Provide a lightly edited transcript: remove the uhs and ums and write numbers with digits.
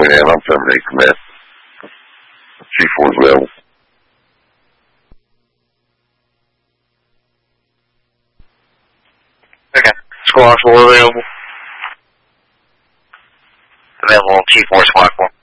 Queen Anne. I'm terminating command. C4 is available. Okay. Squad 4 available. Available T4 Squad 4.